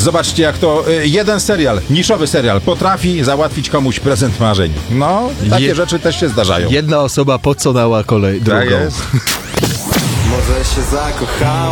Zobaczcie, jak to jeden serial, niszowy serial, potrafi załatwić komuś prezent marzeń. No, takie rzeczy też się zdarzają. Jedna osoba poconała kolej drugą. Tak jest. Może się zakochałem.